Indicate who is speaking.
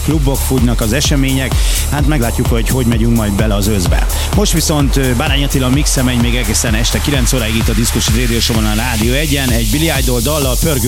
Speaker 1: klubok, fújnak az események, hát meglátjuk, hogy megyünk majd bele az őszbe. Most viszont Bárány Attila mixe megy még egészen este 9 óráig itt a Diszkósi Radio Show-on a Rádió 1-en, egy Billy Idol dallal, pörgő